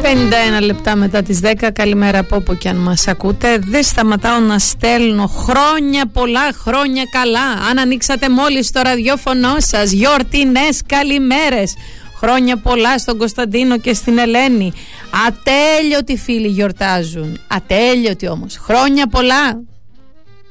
51 λεπτά μετά τις 10. Καλημέρα από όπου και αν μας ακούτε. Δεν σταματάω να στέλνω χρόνια πολλά, χρόνια καλά. Αν ανοίξατε μόλις το ραδιόφωνο σας, γιορτινές καλημέρες. Χρόνια πολλά στον Κωνσταντίνο και στην Ελένη. Ατέλειωτοι φίλοι γιορτάζουν. Ατέλειωτοι όμως. Χρόνια πολλά.